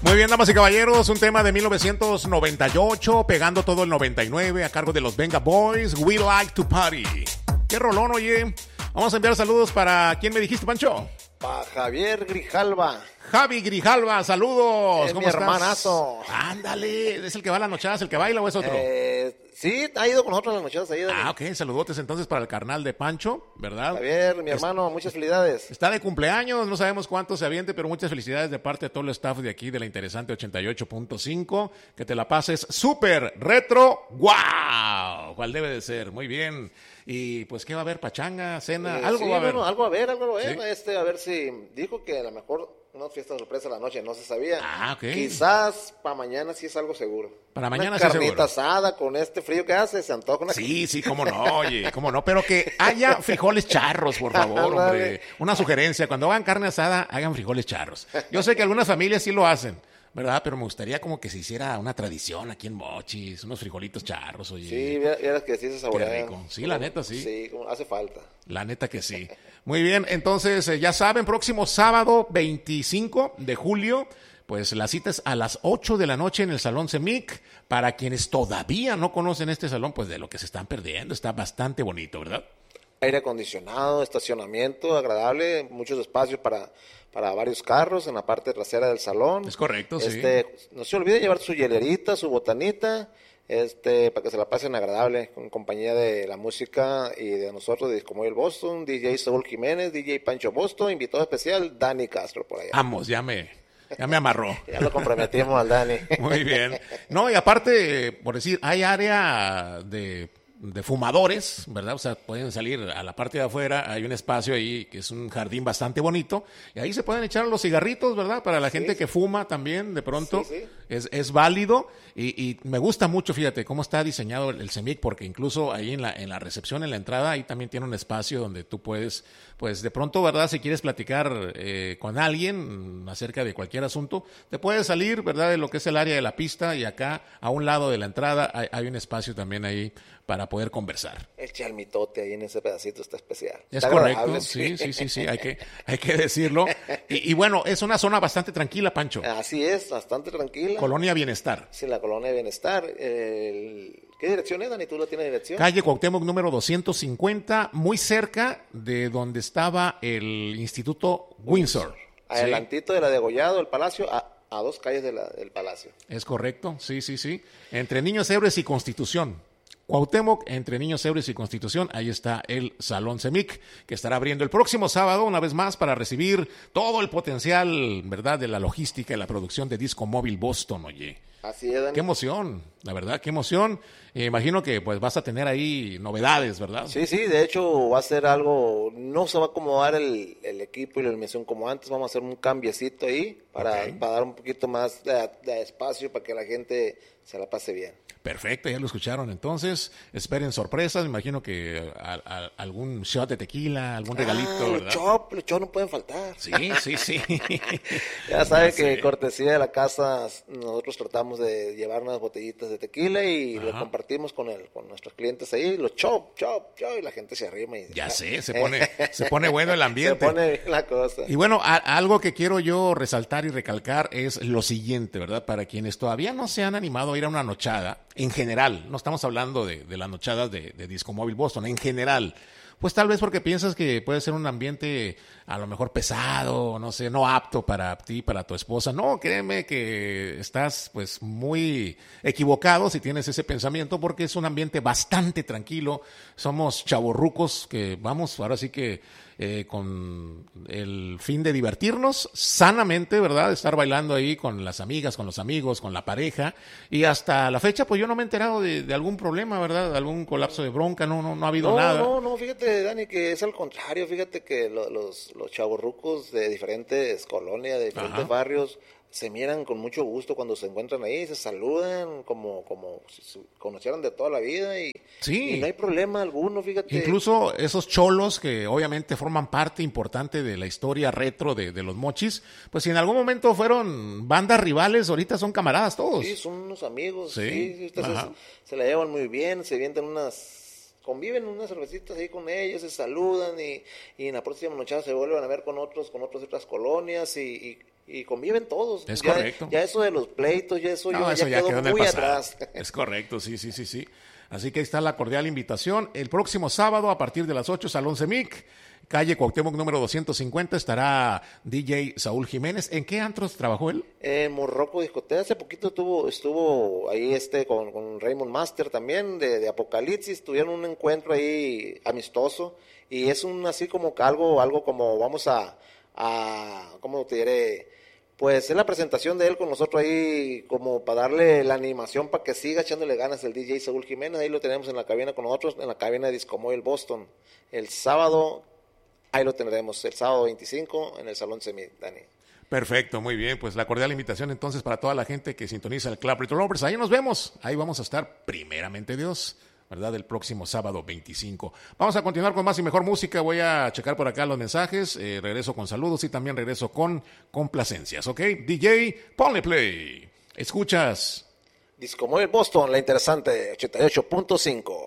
Muy bien, damas y caballeros, un tema de 1998, pegando todo el 99, a cargo de los Venga Boys, We Like to Party. Qué rolón, oye. Vamos a enviar saludos para... ¿Quién me dijiste, Pancho? Para Javier Grijalva. Javi Grijalva, saludos. ¿Cómo estás? Hermanazo. Ándale, ¿es el que va a las nochadas, el que baila o es otro? Sí, ha ido con nosotros a las nochadas ahí. Ok, saludotes entonces para el carnal de Pancho, ¿verdad? Javier, mi hermano, muchas felicidades. Está de cumpleaños, no sabemos cuánto se aviente, pero muchas felicidades de parte de todo el staff de aquí de la interesante 88.5. Que te la pases súper retro, ¡guau! ¿Cuál debe de ser? Muy bien. Y pues, ¿qué va a haber? ¿Pachanga? ¿Cena? ¿Algo sí, va a haber? Bueno, algo va a haber. ¿Sí? A ver si dijo que a lo mejor una fiesta sorpresa a la noche, no se sabía. Ok. Quizás para mañana sí es algo seguro. Para mañana una sí carnita asada con este frío que hace, se antoja una... Sí, cómo no, oye, cómo no, pero que haya frijoles charros, por favor, hombre. Una sugerencia, cuando hagan carne asada, hagan frijoles charros. Yo sé que algunas familias sí lo hacen, ¿verdad? Pero me gustaría como que se hiciera una tradición aquí en Mochis, unos frijolitos charros, oye. Sí, vieras que sí se saborean. Qué rico. Sí, la neta, sí. Sí, como hace falta. La neta que sí. Muy bien, entonces ya saben, próximo sábado 25 de julio, pues la cita es a las 8 de la noche en el Salón CEMIC. Para quienes todavía no conocen este salón, pues de lo que se están perdiendo, está bastante bonito, ¿verdad? Aire acondicionado, estacionamiento agradable, muchos espacios para varios carros en la parte trasera del salón. Es correcto, sí. No se olvide llevar su hielerita, su botanita, para que se la pasen agradable, en compañía de la música y de nosotros, de Disco Móvil Boston, DJ Saúl Jiménez, DJ Pancho Boston, invitado especial, Dani Castro por allá. Vamos, ya me amarró. Ya lo comprometimos al Dani. Muy bien. No, y aparte, por decir, hay área de fumadores, ¿verdad? O sea, pueden salir a la parte de afuera, hay un espacio ahí que es un jardín bastante bonito, y ahí se pueden echar los cigarritos, ¿verdad? Para la gente que fuma también, de pronto, es válido, y me gusta mucho, fíjate, cómo está diseñado el CEMIC, porque incluso ahí en la recepción, en la entrada, ahí también tiene un espacio donde tú puedes, pues de pronto, ¿verdad? Si quieres platicar con alguien acerca de cualquier asunto, te puedes salir, ¿verdad? De lo que es el área de la pista, y acá, a un lado de la entrada, hay un espacio también ahí para poder conversar. El chalmitote ahí en ese pedacito está especial. Es correcto, sí, hay que decirlo. Y bueno, es una zona bastante tranquila, Pancho. Así es, bastante tranquila. Colonia Bienestar. Sí, la Colonia Bienestar. ¿Qué dirección es, Dani? ¿Tú no tienes dirección? Calle Cuauhtémoc número 250, muy cerca de donde estaba el Instituto Windsor. Adelantito de la Degollado, el Palacio, a 2 calles del Palacio. Es correcto, sí. Entre Niños Héroes y Constitución. Cuauhtémoc, entre Niños Héroes y Constitución, ahí está el Salón CEMIC, que estará abriendo el próximo sábado, una vez más, para recibir todo el potencial, ¿verdad?, de la logística y la producción de Disco Móvil Boston, oye. Así es, Dani. Qué emoción, la verdad, qué emoción. Imagino que pues vas a tener ahí novedades, ¿verdad? Sí, de hecho va a ser algo, no se va a acomodar el equipo y la iluminación como antes, vamos a hacer un cambiecito ahí para dar un poquito más de espacio para que la gente se la pase bien. Perfecto, ya lo escucharon. Entonces, esperen sorpresas. Me imagino que algún shot de tequila, algún regalito, ¿verdad? Los chop no pueden faltar. Sí. Ya saben que cortesía de la casa, nosotros tratamos de llevar unas botellitas de tequila y lo compartimos con nuestros clientes ahí, los chop, y la gente se arrima. Y, ya sé, se pone bueno el ambiente. Se pone bien la cosa. Y bueno, algo que quiero yo resaltar y recalcar es lo siguiente, ¿verdad? Para quienes todavía no se han animado a ir a una nochada, en general, no estamos hablando de las nochadas de Disco Móvil Boston, en general, pues tal vez porque piensas que puede ser un ambiente a lo mejor pesado, no sé, no apto para ti, para tu esposa. No, créeme que estás pues muy equivocado si tienes ese pensamiento, porque es un ambiente bastante tranquilo. Somos chavorrucos que vamos, ahora sí que con el fin de divertirnos sanamente, ¿verdad? Estar bailando ahí con las amigas, con los amigos, con la pareja, y hasta la fecha pues yo no me he enterado de algún problema, ¿verdad? De algún colapso de bronca, no ha habido nada. No, fíjate, Dani, que es al contrario. Fíjate que los chavorrucos de diferentes colonias, de diferentes barrios, se miran con mucho gusto cuando se encuentran ahí, se saludan como si se conocieran de toda la vida y no hay problema alguno, fíjate. Incluso esos cholos que obviamente forman parte importante de la historia retro de los Mochis, pues si en algún momento fueron bandas rivales, ahorita son camaradas todos. Sí, son unos amigos, se la llevan muy bien, se vienten conviven unas cervecitas ahí con ellos, se saludan y en la próxima noche se vuelven a ver con otras colonias y y conviven todos. Es correcto. Ya eso de los pleitos, eso eso ya quedó muy atrás. Es correcto, sí. Así que ahí está la cordial invitación. El próximo sábado, a partir de las 8, Salón CEMIC, calle Cuauhtémoc número 250, estará DJ Saúl Jiménez. ¿En qué antros trabajó él? En Morroco Discoteca. Hace poquito estuvo ahí con Raymond Master también, de Apocalipsis. Tuvieron un encuentro ahí amistoso. Y es así como que algo como vamos a ¿cómo te diré? Pues es la presentación de él con nosotros ahí, como para darle la animación para que siga echándole ganas el DJ Saúl Jiménez. Ahí lo tenemos en la cabina con nosotros, en la cabina de Discomóvil Boston. El sábado, ahí lo tendremos, el sábado 25 en el Salón CEMIC, Dani. Perfecto, muy bien. Pues la cordial invitación entonces para toda la gente que sintoniza el Club Retro Lovers. Ahí nos vemos. Ahí vamos a estar, primeramente Dios, ¿verdad? El próximo sábado 25. Vamos a continuar con más y mejor música. Voy a checar por acá los mensajes. Regreso con saludos y también regreso con complacencias, ¿ok? DJ, ponle play. Escuchas Discomóvil Boston, la interesante 88.5.